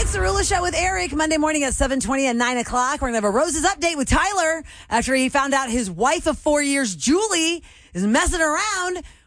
It's the Rula Show with Eric, Monday morning at 7:20 and 9 o'clock. We're going to have a Roses update with Tyler after he found out his wife of 4 years, Julie, is messing around